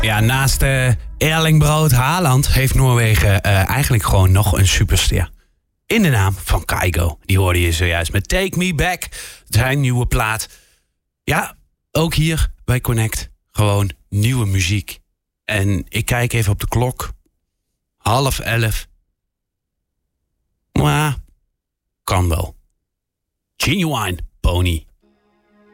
Ja, naast Erling Braut Haaland heeft Noorwegen eigenlijk gewoon nog een superster. In de naam van Kygo. Die hoorde je zojuist met Take Me Back. Zijn nieuwe plaat. Ja, ook hier bij Connect. Gewoon nieuwe muziek. En ik kijk even op de klok. 10:30. Maar kan wel. Genuine Pony.